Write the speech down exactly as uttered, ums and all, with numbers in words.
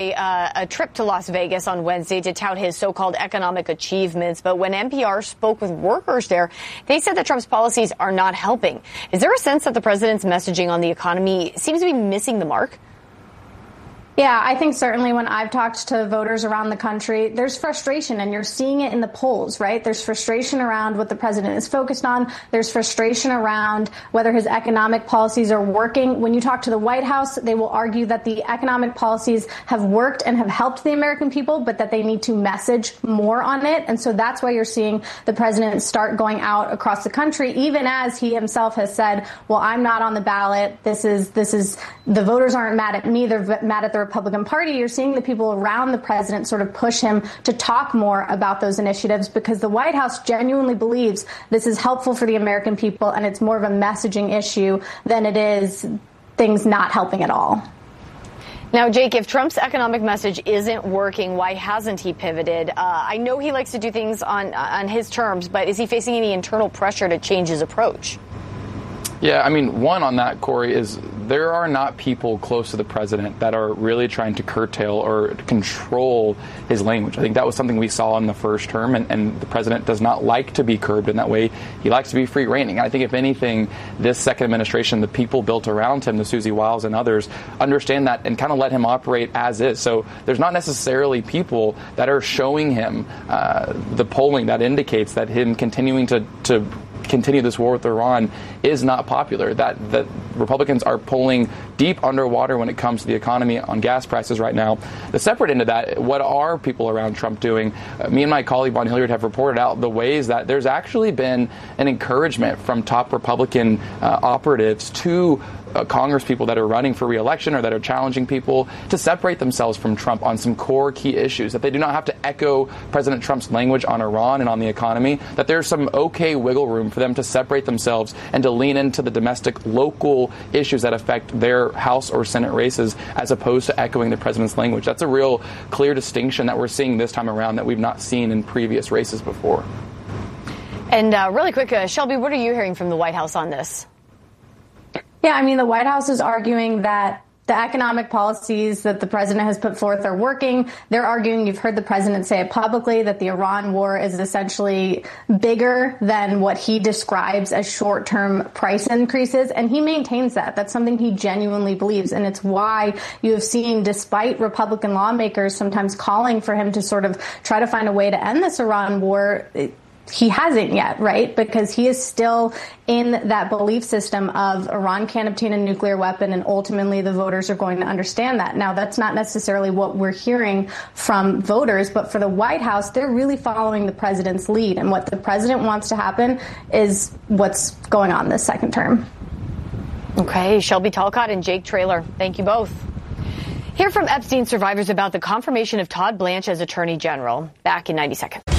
Uh, a trip to Las Vegas on Wednesday to tout his so-called economic achievements. But when N P R spoke with workers there, they said that Trump's policies are not helping. Is there a sense that the president's messaging on the economy seems to be missing the mark? Yeah, I think certainly when I've talked to voters around the country, there's frustration, and you're seeing it in the polls, right? There's frustration around what the president is focused on. There's frustration around whether his economic policies are working. When you talk to the White House, they will argue that the economic policies have worked and have helped the American people, but that they need to message more on it. And so that's why you're seeing the president start going out across the country, even as he himself has said, well, I'm not on the ballot. This is, this is, the voters aren't mad at me. They're mad at the Republican Party. You're seeing the people around the president sort of push him to talk more about those initiatives because the White House genuinely believes this is helpful for the American people, and it's more of a messaging issue than it is things not helping at all. Now, Jake, if Trump's economic message isn't working, why hasn't he pivoted? Uh, I know he likes to do things on on his terms, but is he facing any internal pressure to change his approach? Yeah, I mean, one on that, Corey, is there are not people close to the president that are really trying to curtail or control his language. I think that was something we saw in the first term, and, and the president does not like to be curbed in that way. He likes to be free-reigning. I think, if anything, this second administration, the people built around him, the Susie Wiles and others, understand that and kind of let him operate as is. So there's not necessarily people that are showing him uh, the polling that indicates that him continuing to, to continue this war with Iran is not popular, that, that Republicans are pulling deep underwater when it comes to the economy on gas prices right now. The separate end of that, what are people around Trump doing? Uh, me and my colleague Vaughn Hilliard have reported out the ways that there's actually been an encouragement from top Republican uh, operatives to Uh, Congress people that are running for re-election or that are challenging people to separate themselves from Trump on some core key issues, that they do not have to echo President Trump's language on Iran and on the economy, that there's some okay wiggle room for them to separate themselves and to lean into the domestic local issues that affect their House or Senate races as opposed to echoing the president's language. That's a real clear distinction that we're seeing this time around that we've not seen in previous races before. And uh, really quick, uh, Shelby, what are you hearing from the White House on this? Yeah, I mean, the White House is arguing that the economic policies that the president has put forth are working. They're arguing, you've heard the president say it publicly, that the Iran war is essentially bigger than what he describes as short-term price increases. And he maintains that. That's something he genuinely believes. And it's why you have seen, despite Republican lawmakers sometimes calling for him to sort of try to find a way to end this Iran war, it, he hasn't yet, right? Because he is still in that belief system of Iran can't obtain a nuclear weapon, and ultimately the voters are going to understand that. Now, that's not necessarily what we're hearing from voters, but for the White House, they're really following the president's lead. And what the president wants to happen is what's going on this second term. Okay, Shelby Talcott and Jake Traylor, thank you both. Hear from Epstein survivors about the confirmation of Todd Blanche as Attorney General. Back in ninety seconds.